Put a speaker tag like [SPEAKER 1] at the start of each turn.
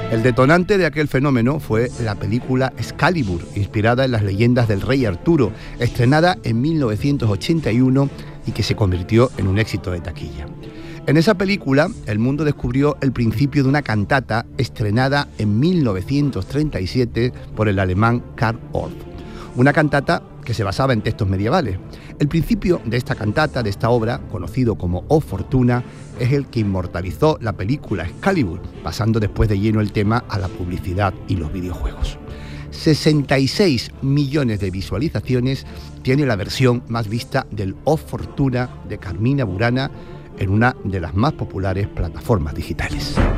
[SPEAKER 1] El detonante de aquel fenómeno fue la película Excalibur, inspirada en las leyendas del rey Arturo, estrenada en 1981 y que se convirtió en un éxito de taquilla. En esa película, el mundo descubrió el principio de una cantata estrenada en 1937 por el alemán Karl Orff. Una cantata que se basaba en textos medievales. El principio de esta cantata, de esta obra, conocido como O Fortuna, es el que inmortalizó la película Excalibur, pasando después de lleno el tema a la publicidad y los videojuegos. 66 millones de visualizaciones tiene la versión más vista del O Fortuna de Carmina Burana en una de las más populares plataformas digitales.